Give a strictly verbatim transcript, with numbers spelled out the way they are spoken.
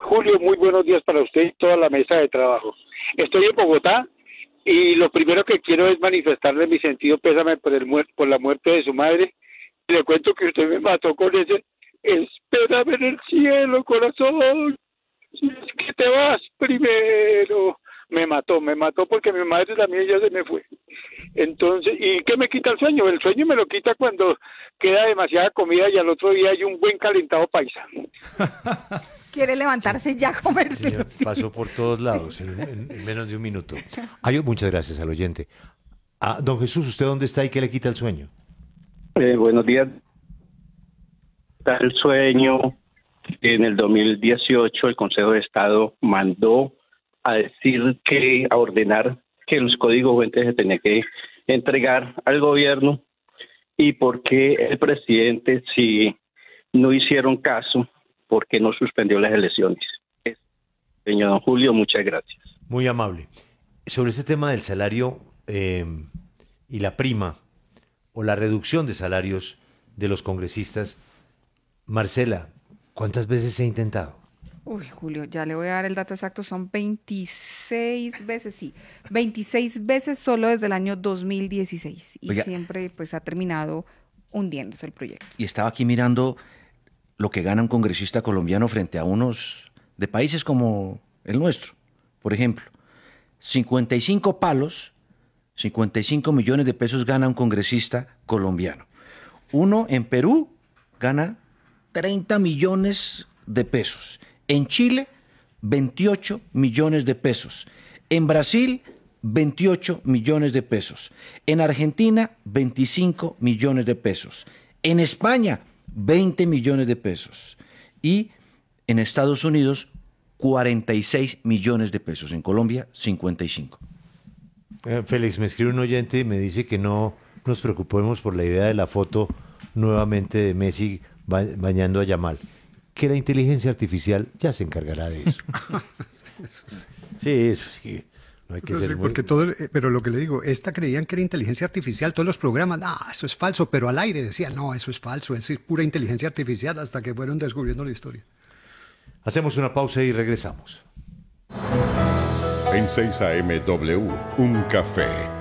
Julio, muy buenos días para usted y toda la mesa de trabajo. Estoy en Bogotá y lo primero que quiero es manifestarle mi sentido pésame por, el muer- por la muerte de su madre. Le cuento que usted me mató con ese espérame en el cielo, corazón, si es que te vas primero. Me mató, me mató porque mi madre también ya se me fue. Entonces, ¿y qué me quita el sueño? El sueño me lo quita cuando queda demasiada comida y al otro día hay un buen calentado paisa. Quiere levantarse ya a comérselo. Señor, Sí. pasó por todos lados en, en- en menos de un minuto. Ay, muchas gracias al oyente. Ah, don Jesús, ¿usted dónde está y qué le quita el sueño? Eh, buenos días. Está el sueño. En el dos mil dieciocho el Consejo de Estado mandó a decir que, a ordenar que los códigos fuentes se tenía que entregar al gobierno y por qué el presidente, si no hicieron caso, por qué no suspendió las elecciones. Señor don Julio, muchas gracias. Muy amable. Sobre este tema del salario eh, y la prima o la reducción de salarios de los congresistas, Marcela, ¿cuántas veces se ha intentado? Uy, Julio, ya le voy a dar el dato exacto, son veintiséis veces, sí, veintiséis veces solo desde el año dos mil dieciséis y Oiga. siempre pues ha terminado hundiéndose el proyecto. Y estaba aquí mirando lo que gana un congresista colombiano frente a unos de países como el nuestro. Por ejemplo, cincuenta y cinco palos, cincuenta y cinco millones de pesos gana un congresista colombiano. Uno en Perú gana treinta millones de pesos. En Chile, veintiocho millones de pesos. En Brasil, veintiocho millones de pesos. En Argentina, veinticinco millones de pesos. En España, veinte millones de pesos. Y en Estados Unidos, cuarenta y seis millones de pesos. En Colombia, cincuenta y cinco. Eh, Félix, me escribe un oyente y me dice que no nos preocupemos por la idea de la foto nuevamente de Messi ba- bañando a Yamal, que la inteligencia artificial ya se encargará de eso. Sí, eso sí. No hay que Pero, ser sí, muy- porque todo, el- pero lo que le digo, esta creían que era inteligencia artificial, todos los programas, ah, eso es falso, pero al aire decían, no, eso es falso, es pura inteligencia artificial, hasta que fueron descubriendo la historia. Hacemos una pausa y regresamos. En seis A M W, un café